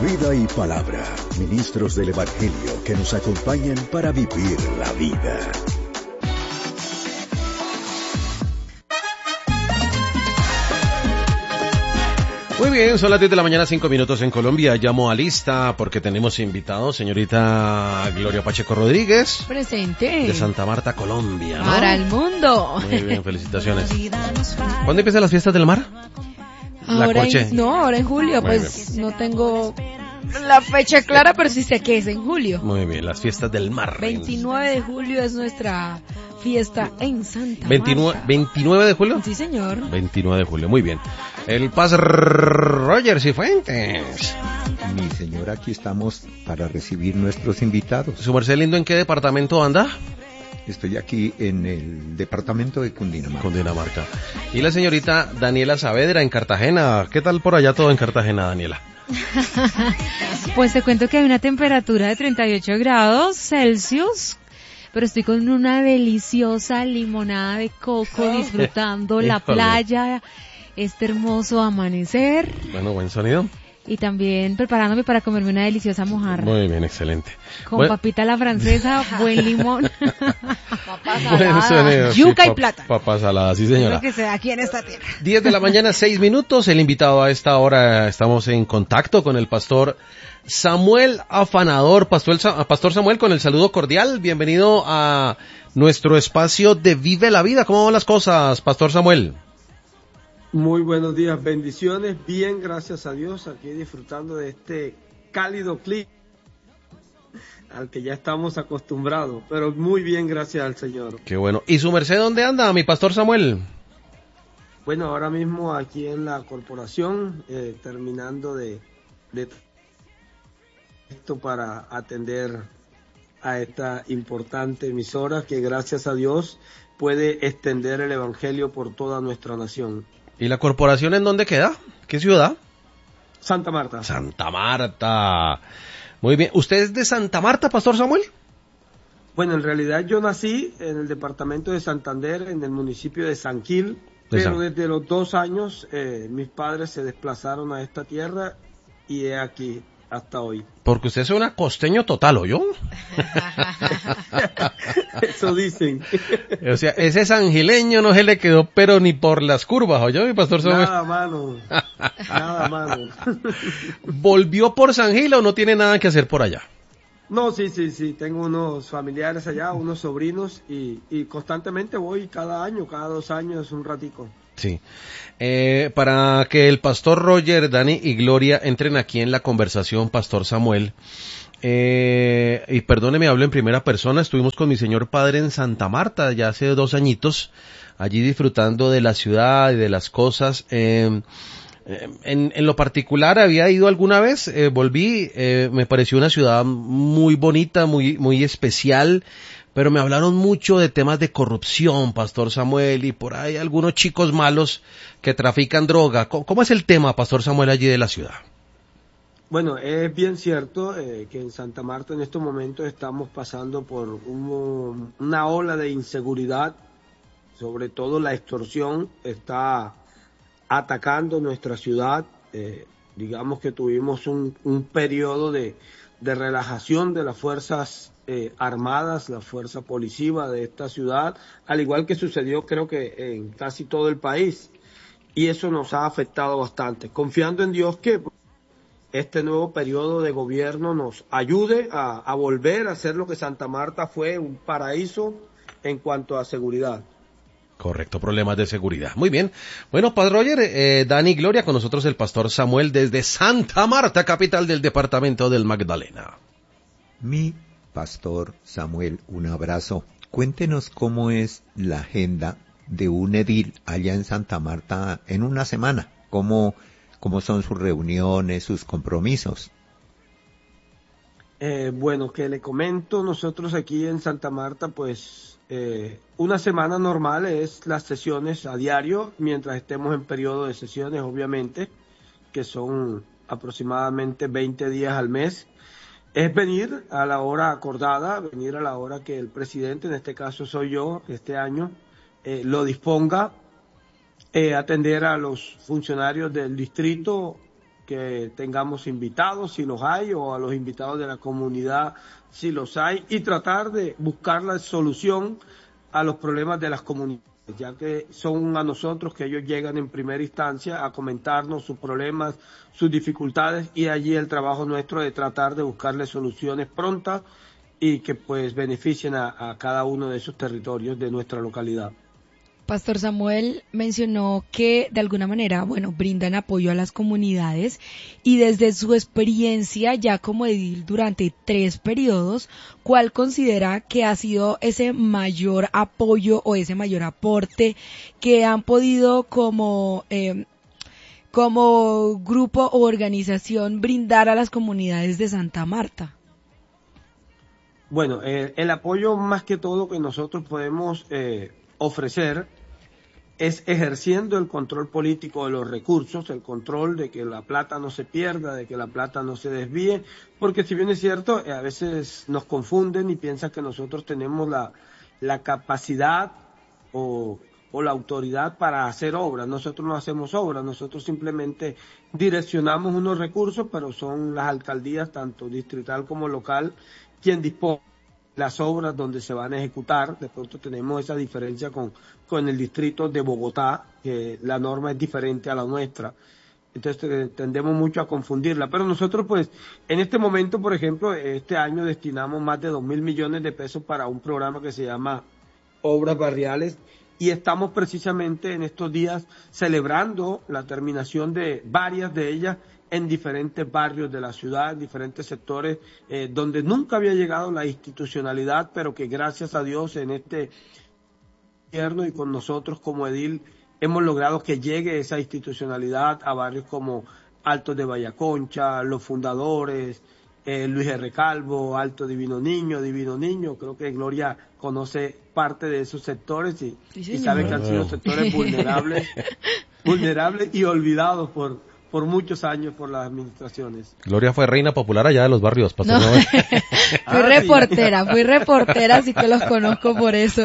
Vida y palabra, ministros del Evangelio que nos acompañan para vivir la vida. Muy bien, son las 10 de la mañana, 5 minutos en Colombia. Llamo a lista porque tenemos invitados, señorita Gloria Pacheco Rodríguez. Presente. De Santa Marta, Colombia, ¿no? Para el mundo. Muy bien, felicitaciones. ¿Cuándo empiezan las fiestas del mar? Ahora en julio, muy pues bien. No tengo la fecha clara, pero sí sé que es en julio. Muy bien, las fiestas del mar. 29 de julio es nuestra fiesta en Santa Marta. ¿29 de julio? Sí, señor. 29 de julio, muy bien. El Pastor Roger Cifuentes. Mi señora, aquí estamos para recibir nuestros invitados. ¿Su merced lindo en qué departamento anda? Estoy aquí en el departamento de Cundinamarca. Y la señorita Daniela Saavedra en Cartagena. ¿Qué tal por allá todo en Cartagena, Daniela? Pues te cuento que hay una temperatura de 38 grados Celsius, pero estoy con una deliciosa limonada de coco, disfrutando la playa, este hermoso amanecer. Bueno, buen sonido. Y también preparándome para comerme una deliciosa mojarra. Muy bien, excelente. Con papita a la francesa, buen limón. Papa salada, yuca y plátano. Papa salada, sí señora. Lo que sea aquí en esta tierra. 10 de la mañana, 6 minutos. El invitado a esta hora, estamos en contacto con el pastor Samuel Afanador. Pastor Samuel, con el saludo cordial. Bienvenido a nuestro espacio de Vive la Vida. ¿Cómo van las cosas, Pastor Samuel? Muy buenos días, bendiciones, bien, gracias a Dios, aquí disfrutando de este cálido clima al que ya estamos acostumbrados, pero muy bien, gracias al Señor. Qué bueno. ¿Y su merced dónde anda, mi pastor Samuel? Bueno, ahora mismo aquí en la corporación, terminando de esto para atender a esta importante emisora que gracias a Dios puede extender el Evangelio por toda nuestra nación. ¿Y la corporación en dónde queda? ¿Qué ciudad? Santa Marta. Santa Marta. Muy bien. ¿Usted es de Santa Marta, Pastor Samuel? Bueno, en realidad yo nací en el departamento de Santander, en el municipio de San Gil, pero desde los 2 años mis padres se desplazaron a esta tierra y he aquí hasta hoy. Porque usted es un costeño total, ¿oyó? Eso dicen. O sea, ese sangileño no se le quedó pero ni por las curvas, ¿oyó, mi pastor Samuel? Nada, mano. Nada, mano. ¿Volvió por San Gil o no tiene nada que hacer por allá? No, sí. Tengo unos familiares allá, unos sobrinos y constantemente voy cada año, cada 2 años, un ratico. Sí. Para que el pastor Roger, Dani y Gloria entren aquí en la conversación, pastor Samuel, y perdóneme, hablo en primera persona, estuvimos con mi señor padre en Santa Marta ya hace 2 añitos, allí disfrutando de la ciudad y de las cosas. En lo particular había ido alguna vez, volví, me pareció una ciudad muy bonita, muy especial, pero me hablaron mucho de temas de corrupción, pastor Samuel, y por ahí algunos chicos malos que trafican droga. ¿Cómo es el tema, pastor Samuel, allí de la ciudad? Bueno, es bien cierto que en Santa Marta en estos momentos estamos pasando por una ola de inseguridad, sobre todo la extorsión está atacando nuestra ciudad. Digamos que tuvimos un periodo de relajación de las fuerzas armadas, la fuerza policiva de esta ciudad, al igual que sucedió creo que en casi todo el país, y eso nos ha afectado bastante, confiando en Dios que este nuevo periodo de gobierno nos ayude a volver a hacer lo que Santa Marta fue, un paraíso en cuanto a seguridad. Correcto, problemas de seguridad. Muy bien. Bueno, Padre Roger, Dani y Gloria, con nosotros el pastor Samuel desde Santa Marta, capital del departamento del Magdalena. Mi pastor Samuel, un abrazo. Cuéntenos cómo es la agenda de un edil allá en Santa Marta en una semana. ¿Cómo son sus reuniones, sus compromisos? Bueno, que le comento, nosotros aquí en Santa Marta, pues una semana normal es las sesiones a diario, mientras estemos en periodo de sesiones, obviamente, que son aproximadamente 20 días al mes. Es venir a la hora acordada, venir a la hora que el presidente, en este caso soy yo, este año, lo disponga, atender a los funcionarios del distrito que tengamos invitados, si los hay, o a los invitados de la comunidad, si los hay, y tratar de buscar la solución a los problemas de las comunidades, ya que son a nosotros que ellos llegan en primera instancia a comentarnos sus problemas, sus dificultades, y allí el trabajo nuestro de tratar de buscarles soluciones prontas y que pues beneficien a cada uno de esos territorios de nuestra localidad. Pastor Samuel mencionó que de alguna manera, brindan apoyo a las comunidades, y desde su experiencia ya como edil durante 3 periodos, ¿cuál considera que ha sido ese mayor apoyo o ese mayor aporte que han podido como grupo o organización brindar a las comunidades de Santa Marta? Bueno, el apoyo más que todo que nosotros podemos ofrecer es ejerciendo el control político de los recursos, el control de que la plata no se pierda, de que la plata no se desvíe, porque si bien es cierto, a veces nos confunden y piensan que nosotros tenemos la capacidad o la autoridad para hacer obras. Nosotros no hacemos obras, nosotros simplemente direccionamos unos recursos, pero son las alcaldías, tanto distrital como local, quien dispone las obras donde se van a ejecutar. De pronto tenemos esa diferencia con el distrito de Bogotá, que la norma es diferente a la nuestra, entonces tendemos mucho a confundirla, pero nosotros pues en este momento, por ejemplo, este año destinamos más de 2.000 millones de pesos para un programa que se llama Obras Barriales, y estamos precisamente en estos días celebrando la terminación de varias de ellas en diferentes barrios de la ciudad, en diferentes sectores donde nunca había llegado la institucionalidad, pero que gracias a Dios en este gobierno y con nosotros como edil hemos logrado que llegue esa institucionalidad a barrios como Altos de Vallaconcha, Los Fundadores, Luis R. Calvo, Alto Divino Niño, creo que Gloria conoce parte de esos sectores y sabe que han sido sectores vulnerables y olvidados por muchos años por las administraciones. Gloria fue reina popular allá de los barrios, Pastor Samuel. Fui reportera, así que los conozco por eso.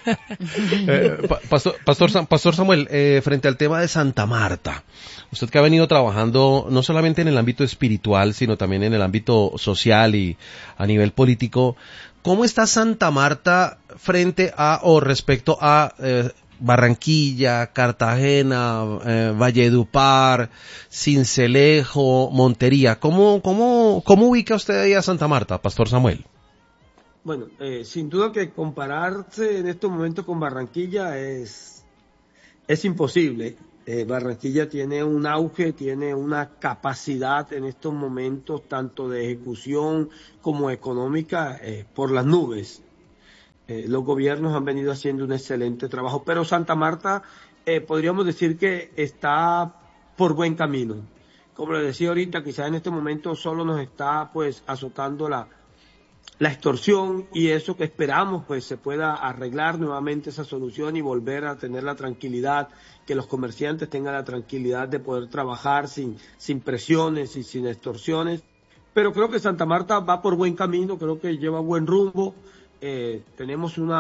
Pastor Samuel, frente al tema de Santa Marta, usted que ha venido trabajando no solamente en el ámbito espiritual, sino también en el ámbito social y a nivel político, ¿cómo está Santa Marta frente a o respecto a Barranquilla, Cartagena, Valledupar, Sincelejo, Montería? ¿Cómo ubica usted ahí a Santa Marta, Pastor Samuel? Bueno, sin duda que compararse en estos momentos con Barranquilla es imposible. Barranquilla tiene un auge, tiene una capacidad en estos momentos tanto de ejecución como económica por las nubes. Los gobiernos han venido haciendo un excelente trabajo, pero Santa Marta podríamos decir que está por buen camino. Como le decía ahorita, quizás en este momento solo nos está pues azotando la extorsión, y eso que esperamos pues se pueda arreglar nuevamente esa solución y volver a tener la tranquilidad, que los comerciantes tengan la tranquilidad de poder trabajar sin presiones y sin extorsiones. Pero creo que Santa Marta va por buen camino, creo que lleva buen rumbo. Tenemos un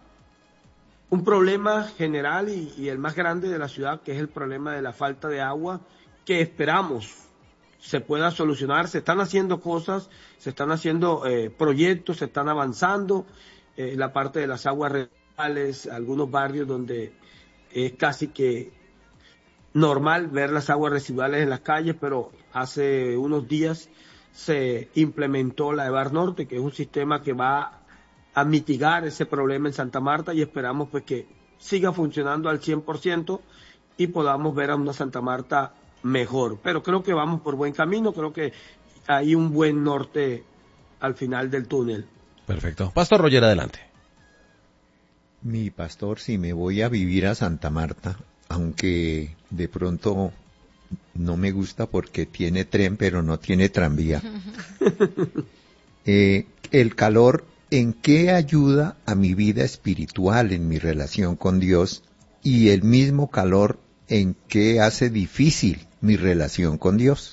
problema general y el más grande de la ciudad, que es el problema de la falta de agua, que esperamos se pueda solucionar. Se están haciendo cosas, se están haciendo proyectos, se están avanzando. La parte de las aguas residuales, algunos barrios donde es casi que normal ver las aguas residuales en las calles, pero hace unos días se implementó la EVAR Norte, que es un sistema que va a mitigar ese problema en Santa Marta, y esperamos pues que siga funcionando al 100% y podamos ver a una Santa Marta mejor. Pero creo que vamos por buen camino, creo que hay un buen norte al final del túnel. Perfecto. Pastor Roger, adelante. Mi pastor, si me voy a vivir a Santa Marta, aunque de pronto no me gusta porque tiene tren pero no tiene tranvía, el calor, ¿en qué ayuda a mi vida espiritual, en mi relación con Dios? Y el mismo calor, ¿en qué hace difícil mi relación con Dios?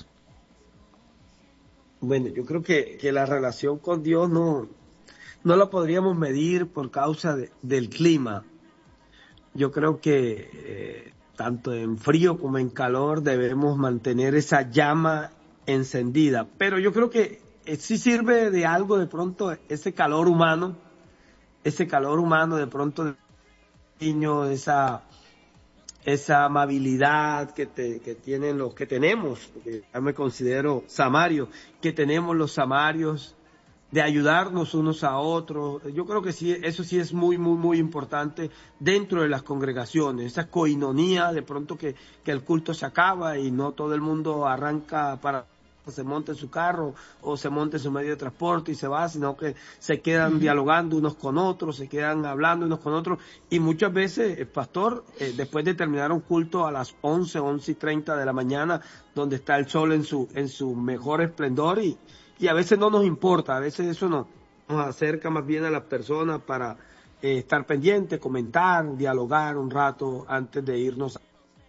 Bueno, yo creo que la relación con Dios no la podríamos medir por causa del clima. Yo creo que tanto en frío como en calor debemos mantener esa llama encendida. Pero yo creo que sí sirve de algo de pronto ese calor humano de pronto del niño, esa amabilidad que tienen los que tenemos, porque ya me considero samario, que tenemos los samarios, de ayudarnos unos a otros. Yo creo que sí, eso sí es muy, muy, muy importante dentro de las congregaciones, esa coinonía, de pronto que el culto se acaba y no todo el mundo arranca para se monte en su carro o se monte en su medio de transporte y se va, sino que se quedan dialogando unos con otros, se quedan hablando unos con otros, y muchas veces el pastor, después de terminar un culto a las 11:30 de la mañana, donde está el sol en su mejor esplendor, y a veces no nos importa, a veces eso nos acerca más bien a las personas para estar pendiente, comentar, dialogar un rato antes de irnos.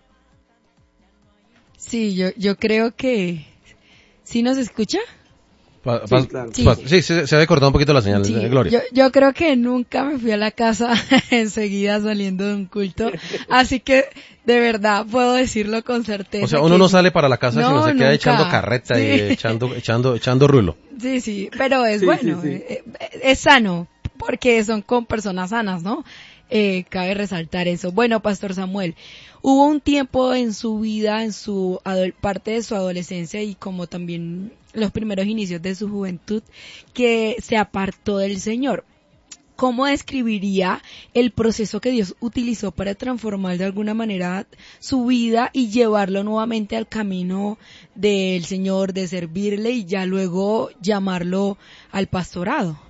Sí, yo creo que... ¿Sí nos escucha? Sí, claro. Sí, se había cortado un poquito la señal, Sí, Gloria. yo creo que nunca me fui a la casa enseguida saliendo de un culto, así que de verdad puedo decirlo con certeza. O sea, uno no sale para la casa, sino se queda nunca. echando carreta Sí. y echando rulo. Sí, pero es Sí, bueno, sí. es sano, porque son con personas sanas, ¿no? Cabe resaltar eso. Bueno, Pastor Samuel, hubo un tiempo en su vida, en su parte de su adolescencia y como también los primeros inicios de su juventud, que se apartó del Señor. ¿Cómo describiría el proceso que Dios utilizó para transformar de alguna manera su vida y llevarlo nuevamente al camino del Señor, de servirle y ya luego llamarlo al pastorado?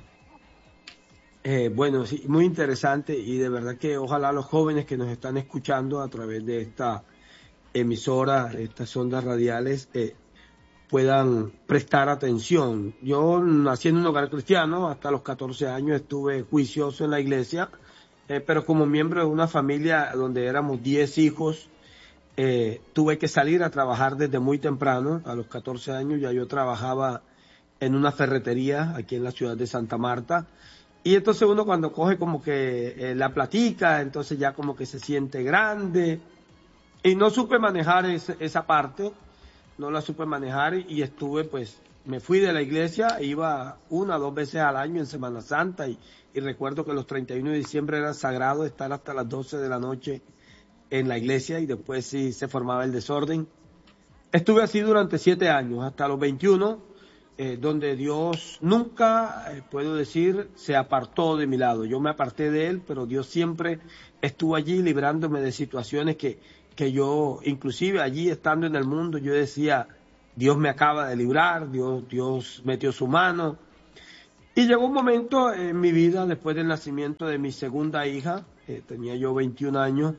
Bueno, sí, muy interesante, y de verdad que ojalá los jóvenes que nos están escuchando a través de esta emisora, estas ondas radiales, puedan prestar atención. Yo nací en un hogar cristiano, hasta los 14 años estuve juicioso en la iglesia, pero como miembro de una familia donde éramos 10 hijos, tuve que salir a trabajar desde muy temprano. A los 14 años ya yo trabajaba en una ferretería aquí en la ciudad de Santa Marta. Y entonces uno cuando coge como que la platica, entonces ya como que se siente grande. Y no supe manejar esa parte, no la supe manejar, y estuve pues, me fui de la iglesia, iba 1 o 2 veces al año en Semana Santa, y recuerdo que los 31 de diciembre era sagrado estar hasta las 12 de la noche en la iglesia, y después sí se formaba el desorden. Estuve así durante 7 años, hasta los 21, donde Dios nunca, puedo decir, se apartó de mi lado. Yo me aparté de Él, pero Dios siempre estuvo allí librándome de situaciones que yo, inclusive allí estando en el mundo, yo decía, Dios me acaba de librar, Dios metió su mano. Y llegó un momento en mi vida, después del nacimiento de mi segunda hija, tenía yo 21 años,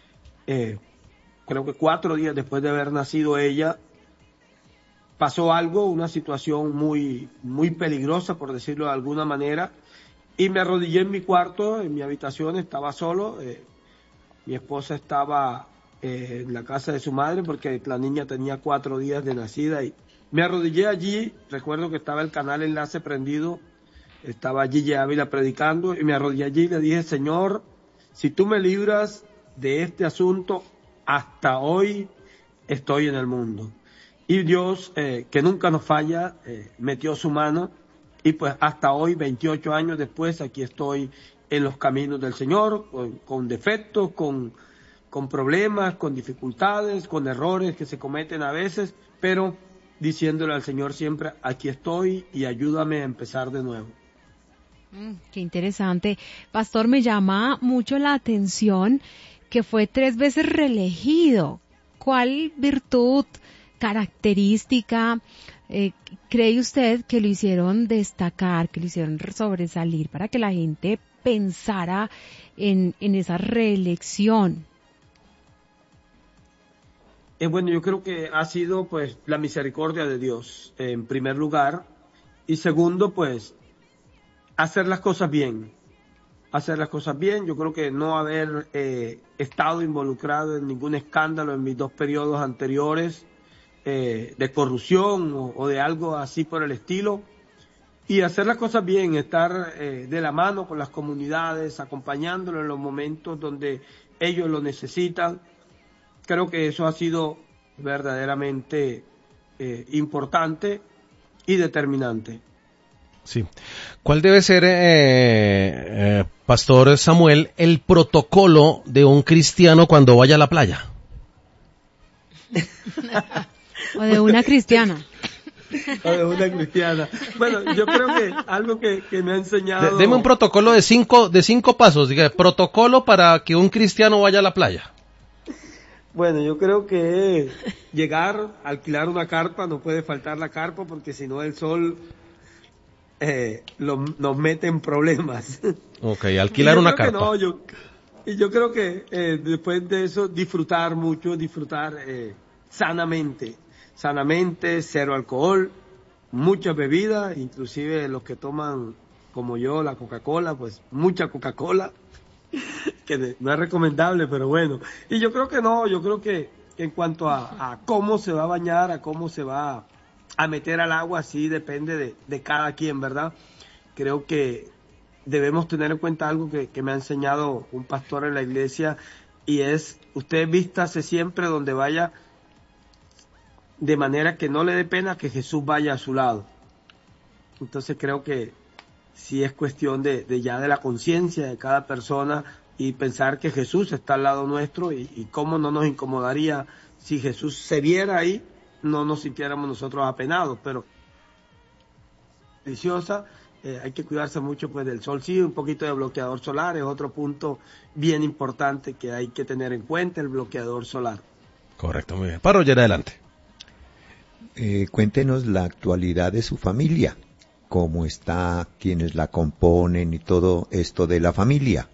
creo que 4 días después de haber nacido ella, pasó algo, una situación muy, muy peligrosa, por decirlo de alguna manera, y me arrodillé en mi cuarto, en mi habitación, estaba solo, mi esposa estaba en la casa de su madre porque la niña tenía 4 días de nacida, y me arrodillé allí. Recuerdo que estaba el canal Enlace prendido, estaba Gigi Ávila predicando, y me arrodillé allí y le dije, Señor, si tú me libras de este asunto, hasta hoy estoy en el mundo. Y Dios, que nunca nos falla, metió su mano, y pues hasta hoy, 28 años después, aquí estoy en los caminos del Señor, con defectos, con problemas, con dificultades, con errores que se cometen a veces, pero diciéndole al Señor siempre, aquí estoy y ayúdame a empezar de nuevo. Qué interesante. Pastor, me llama mucho la atención que fue 3 veces reelegido. ¿Cuál virtud, característica cree usted que lo hicieron destacar, que lo hicieron sobresalir para que la gente pensara en esa reelección? Bueno, yo creo que ha sido pues la misericordia de Dios, en primer lugar, y segundo, pues hacer las cosas bien. Yo creo que no haber estado involucrado en ningún escándalo en mis 2 periodos anteriores, de corrupción o de algo así por el estilo, y hacer las cosas bien, estar de la mano con las comunidades, acompañándolos en los momentos donde ellos lo necesitan. creo que eso ha sido verdaderamente importante y determinante. Sí. ¿Cuál debe ser, Pastor Samuel, el protocolo de un cristiano cuando vaya a la playa? O de una cristiana. O de una cristiana. Bueno, yo creo que algo que me ha enseñado... Deme un protocolo de cinco pasos. Diga, protocolo para que un cristiano vaya a la playa. Bueno, yo creo que llegar, alquilar una carpa, no puede faltar la carpa porque si no el sol nos mete en problemas. Ok, alquilar una carpa. Yo creo que después de eso disfrutar mucho, sanamente, cero alcohol, mucha bebida, inclusive los que toman como yo la Coca-Cola, pues mucha Coca-Cola, que no es recomendable, pero bueno. Y yo creo que en cuanto a cómo se va a bañar, a cómo se va a meter al agua, sí depende de cada quien, ¿verdad? Creo que debemos tener en cuenta algo que me ha enseñado un pastor en la iglesia, y es, usted vístase siempre donde vaya, de manera que no le dé pena que Jesús vaya a su lado. Entonces creo que sí es cuestión de la conciencia de cada persona y pensar que Jesús está al lado nuestro y cómo no nos incomodaría si Jesús se viera ahí, no nos sintiéramos nosotros apenados, pero deliciosa, hay que cuidarse mucho pues del sol, sí, un poquito de bloqueador solar es otro punto bien importante que hay que tener en cuenta, el bloqueador solar. Correcto, muy bien. Para Roger, adelante. Cuéntenos la actualidad de su familia, cómo está, quiénes la componen y todo esto de la familia.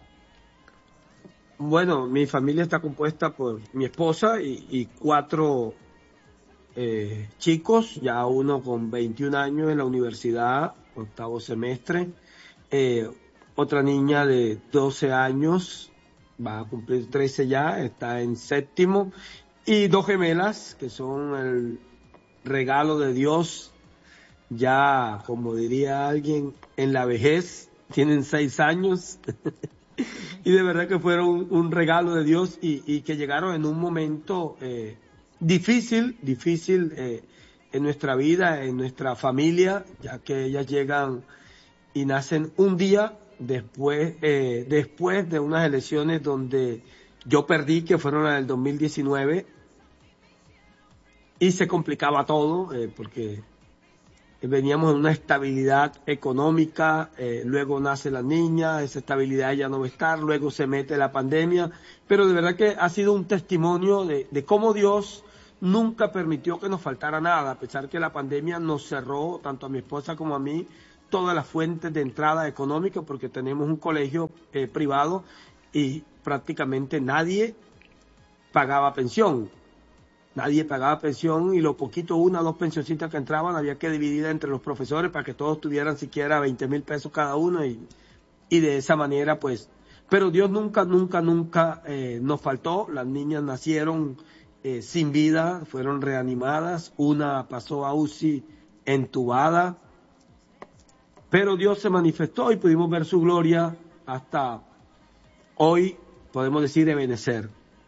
Bueno, mi familia está compuesta por mi esposa y 4 chicos, ya uno con 21 años en la universidad, 8º semestre, otra niña de 12 años, va a cumplir 13 ya, está en 7º, y 2 gemelas que son el regalo de Dios, ya como diría alguien, en la vejez, tienen 6 años, y de verdad que fueron un regalo de Dios y que llegaron en un momento difícil en nuestra vida, en nuestra familia, ya que ellas llegan y nacen un día después de unas elecciones donde yo perdí, que fueron las del 2019, y se complicaba todo porque veníamos en una estabilidad económica, luego nace la niña, esa estabilidad ya no va a estar, luego se mete la pandemia, pero de verdad que ha sido un testimonio de cómo Dios nunca permitió que nos faltara nada, a pesar que la pandemia nos cerró, tanto a mi esposa como a mí, todas las fuentes de entrada económica, porque tenemos un colegio privado y prácticamente nadie pagaba pensión. Nadie pagaba pensión y lo poquito, 1 o 2 pensioncitas que entraban había que dividirla entre los profesores para que todos tuvieran siquiera 20,000 pesos cada uno y de esa manera pues, pero Dios nunca nos faltó. Las niñas nacieron sin vida, fueron reanimadas, una pasó a UCI entubada, pero Dios se manifestó y pudimos ver su gloria hasta hoy, podemos decir, Ebenecer.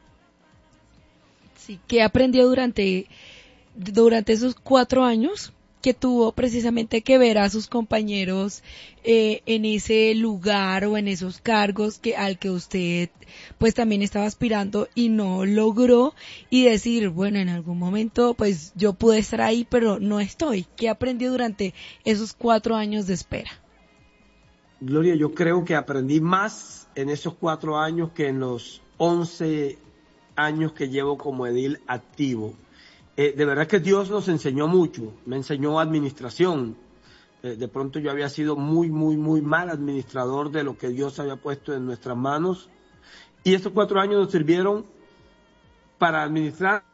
Sí, ¿qué aprendió durante esos 4 años que tuvo precisamente que ver a sus compañeros en ese lugar o en esos cargos al que usted pues también estaba aspirando y no logró, y decir, bueno, en algún momento pues yo pude estar ahí pero no estoy? ¿Qué aprendió durante esos 4 años de espera? Gloria, yo creo que aprendí más en esos 4 años que en los 11 años que llevo como edil activo. De verdad que Dios nos enseñó mucho, me enseñó administración. De pronto yo había sido muy mal administrador de lo que Dios había puesto en nuestras manos, y estos 4 años nos sirvieron para administrar,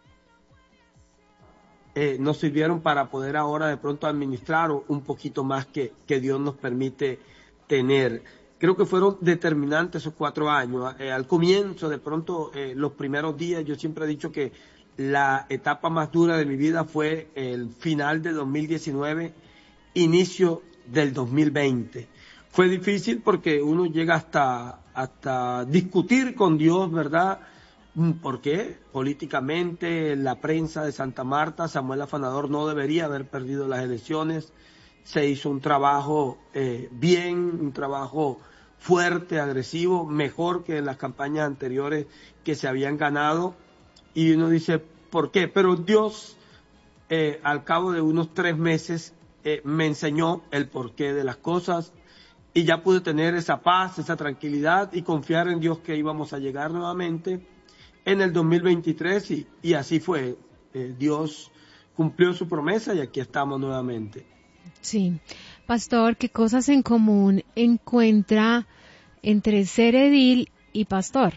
nos sirvieron para poder ahora de pronto administrar un poquito más que Dios nos permite tener. Creo que fueron determinantes esos 4 años. Al comienzo, de pronto, los primeros días, yo siempre he dicho que la etapa más dura de mi vida fue el final de 2019, inicio del 2020. Fue difícil porque uno llega hasta discutir con Dios, ¿verdad? ¿Por qué? Políticamente, la prensa de Santa Marta, Samuel Afanador no debería haber perdido las elecciones. Se hizo un trabajo bien, un trabajo fuerte, agresivo, mejor que en las campañas anteriores que se habían ganado. Y uno dice, ¿por qué? Pero Dios, al cabo de unos 3 meses, me enseñó el porqué de las cosas y ya pude tener esa paz, esa tranquilidad y confiar en Dios que íbamos a llegar nuevamente en el 2023 y así fue. Dios cumplió su promesa y aquí estamos nuevamente. Sí. Pastor, ¿qué cosas en común encuentra entre ser edil y pastor?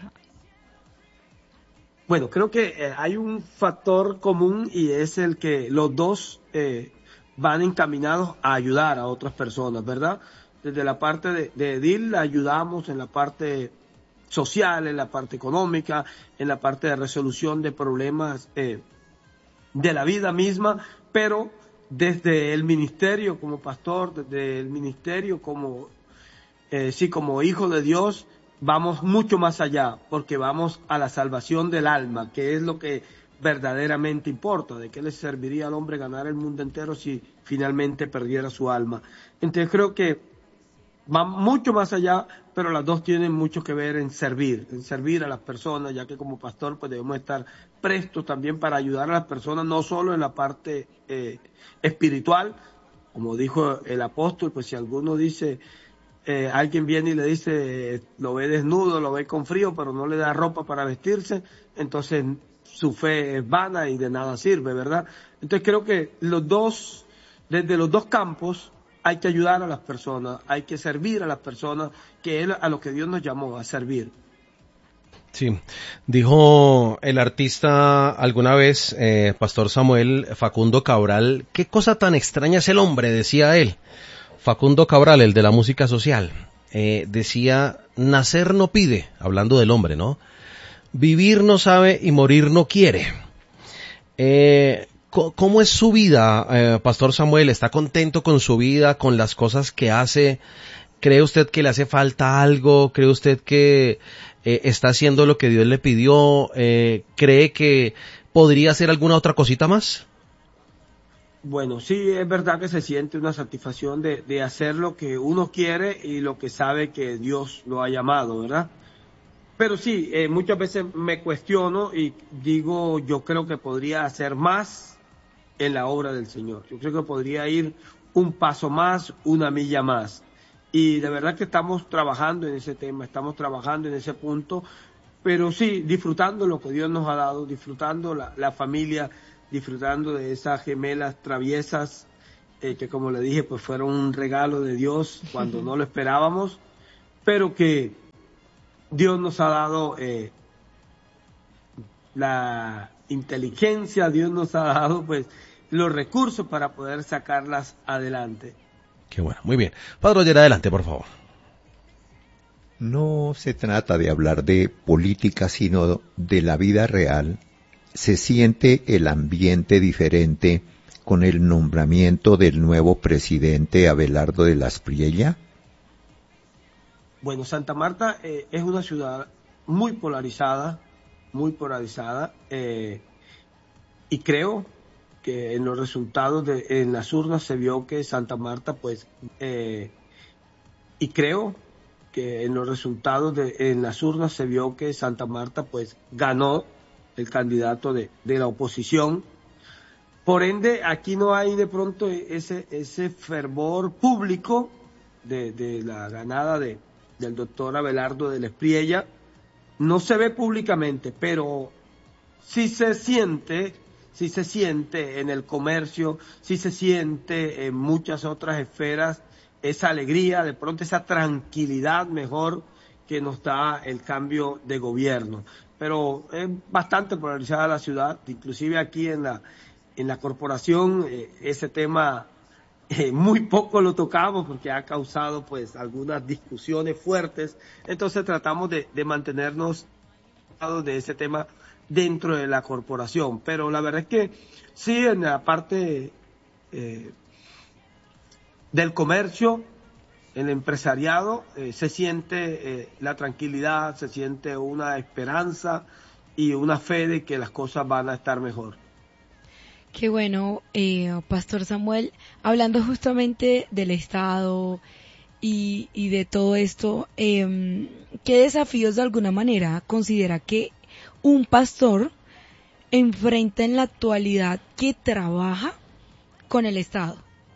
Bueno, creo que hay un factor común y es el que los dos van encaminados a ayudar a otras personas, ¿verdad? Desde la parte de edil ayudamos en la parte social, en la parte económica, en la parte de resolución de problemas de la vida misma, pero desde el ministerio como pastor, desde el ministerio como como hijo de Dios, vamos mucho más allá, porque vamos a la salvación del alma, que es lo que verdaderamente importa. ¿De qué le serviría al hombre ganar el mundo entero si finalmente perdiera su alma? Entonces creo que va mucho más allá, pero las dos tienen mucho que ver en servir a las personas, ya que como pastor pues debemos estar prestos también para ayudar a las personas, no solo en la parte espiritual, como dijo el apóstol, pues si alguno dice, alguien viene y le dice, lo ve desnudo, lo ve con frío, pero no le da ropa para vestirse, entonces su fe es vana y de nada sirve, ¿verdad? Entonces creo que desde los dos campos, hay que ayudar a las personas, hay que servir a las personas, que es a lo que Dios nos llamó, a servir. Sí, dijo el artista alguna vez, Pastor Samuel, Facundo Cabral, qué cosa tan extraña es el hombre, decía él. Facundo Cabral, el de la música social, decía, nacer no pide, hablando del hombre, ¿no? Vivir no sabe y morir no quiere. ¿Cómo es su vida, Pastor Samuel? ¿Está contento con su vida, con las cosas que hace? ¿Cree usted que le hace falta algo? ¿Cree usted que está haciendo lo que Dios le pidió? ¿Cree que podría hacer alguna otra cosita más? Bueno, sí, es verdad que se siente una satisfacción de hacer lo que uno quiere y lo que sabe que Dios lo ha llamado, ¿verdad? Pero sí, muchas veces me cuestiono y digo, yo creo que podría hacer más en la obra del Señor. Yo creo que podría ir un paso más, una milla más. Y de verdad que estamos trabajando en ese tema, estamos trabajando en ese punto, pero sí, disfrutando lo que Dios nos ha dado, disfrutando la familia, disfrutando de esas gemelas traviesas, que como le dije, pues fueron un regalo de Dios cuando no lo esperábamos, pero que Dios nos ha dado la inteligencia, Dios nos ha dado pues los recursos para poder sacarlas adelante. Qué bueno, muy bien. Padre Roger, adelante, por favor. No se trata de hablar de política, sino de la vida real. ¿Se siente el ambiente diferente con el nombramiento del nuevo presidente Abelardo de la Espriella? Bueno, Santa Marta es una ciudad muy polarizada, y creo que en los resultados en las urnas se vio que Santa Marta pues ganó el candidato de la oposición. Por ende, aquí no hay de pronto ese fervor público de la ganada del doctor Abelardo de la Espriella. No se ve públicamente, pero sí se siente en el comercio, sí se siente en muchas otras esferas esa alegría, de pronto esa tranquilidad mejor que nos da el cambio de gobierno. Pero es bastante polarizada la ciudad, inclusive aquí en la corporación ese tema muy poco lo tocamos porque ha causado pues algunas discusiones fuertes, entonces tratamos de mantenernos de ese tema dentro de la corporación, pero la verdad es que sí, en la parte del comercio, en el empresariado, se siente la tranquilidad, se siente una esperanza y una fe de que las cosas van a estar mejor. Qué bueno, Pastor Samuel, hablando justamente del Estado y de todo esto, ¿qué desafíos de alguna manera considera que un pastor enfrenta en la actualidad que trabaja con el Estado?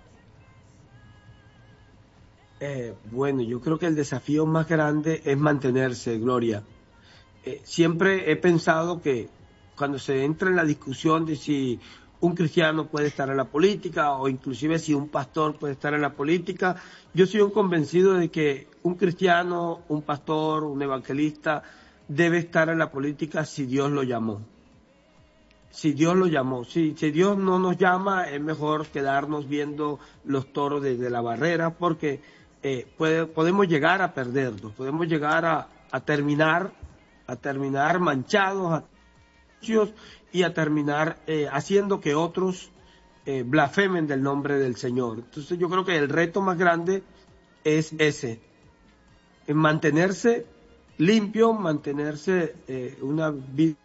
Bueno, yo creo que el desafío más grande es mantenerse, Gloria. Siempre he pensado que cuando se entra en la discusión de si un cristiano puede estar en la política o inclusive si un pastor puede estar en la política, yo soy un convencido de que un cristiano, un pastor, un evangelista debe estar en la política si Dios lo llamó. Si Dios lo llamó, si Dios no nos llama, es mejor quedarnos viendo los toros desde la barrera, porque podemos llegar a perdernos, podemos llegar a terminar manchados, a y a terminar haciendo que otros blasfemen del nombre del Señor. Entonces yo creo que el reto más grande es ese, en mantenerse limpio, mantenerse una vida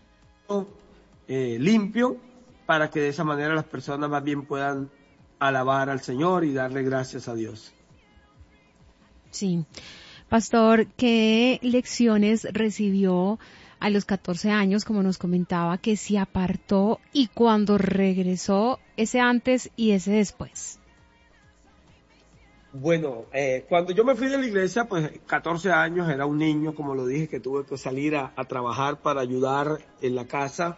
limpio, para que de esa manera las personas más bien puedan alabar al Señor y darle gracias a Dios. Sí. Pastor, ¿qué lecciones recibió a los 14 años, como nos comentaba, que se apartó, y cuando regresó, ese antes y ese después? Bueno, cuando yo me fui de la iglesia, pues 14 años, era un niño, como lo dije, que tuve que salir a trabajar para ayudar en la casa.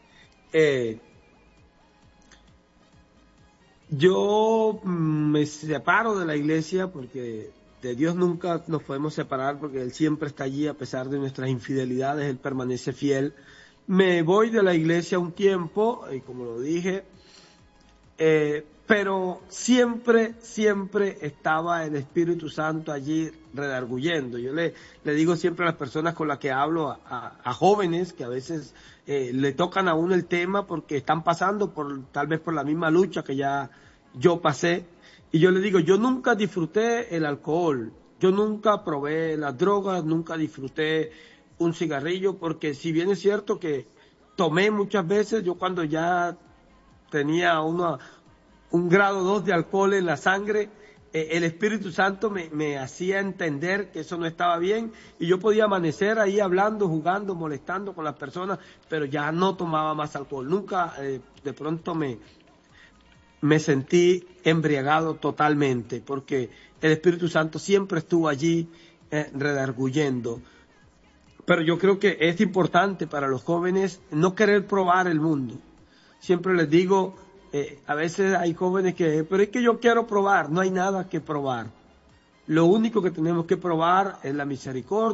Yo me separo de la iglesia porque de Dios nunca nos podemos separar, porque Él siempre está allí a pesar de nuestras infidelidades, Él permanece fiel. Me voy de la iglesia un tiempo, y como lo dije, pero siempre estaba el Espíritu Santo allí redarguyendo. Yo le digo siempre a las personas con las que hablo, a jóvenes que a veces le tocan a uno el tema porque están pasando tal vez por la misma lucha que ya yo pasé, y yo le digo, yo nunca disfruté el alcohol, yo nunca probé las drogas, nunca disfruté un cigarrillo, porque si bien es cierto que tomé muchas veces, yo cuando ya tenía un grado 2 de alcohol en la sangre, el Espíritu Santo me hacía entender que eso no estaba bien, y yo podía amanecer ahí hablando, jugando, molestando con las personas, pero ya no tomaba más alcohol. Nunca de pronto me sentí embriagado totalmente, porque el Espíritu Santo siempre estuvo allí redarguyendo. Pero yo creo que es importante para los jóvenes no querer probar el mundo. Siempre les digo, a veces hay jóvenes pero es que yo quiero probar. No hay nada que probar. Lo único que tenemos que probar es la misericordia.